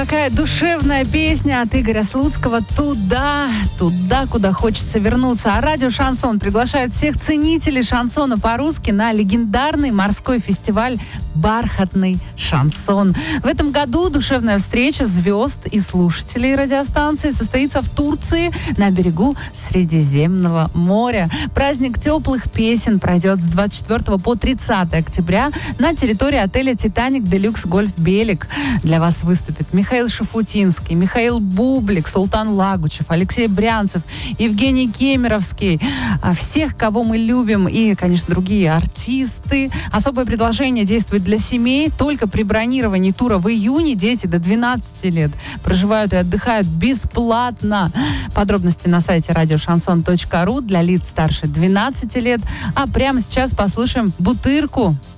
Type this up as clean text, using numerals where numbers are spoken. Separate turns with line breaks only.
какая душевная песня от Игоря Слуцкого. Туда, куда хочется вернуться. А радио «Шансон» приглашает всех ценителей шансона по-русски на легендарный морской фестиваль «Бархатный шансон». В этом году душевная встреча звезд и слушателей радиостанции состоится в Турции на берегу Средиземного моря. Праздник теплых песен пройдет с 24 по 30 октября на территории отеля «Титаник Делюкс Гольф Белик». Для вас выступят Михаил Шафутинский, Михаил Бублик, Султан Лагучев, Алексей Брянцев, Евгений Кемеровский. Всех, кого мы любим, и, конечно, другие артисты. Особое предложение действует для семей. Только при бронировании тура в июне дети до 12 лет проживают и отдыхают бесплатно. Подробности на сайте радиошансон.ру для лиц старше 12 лет. А прямо сейчас послушаем «Бутырку».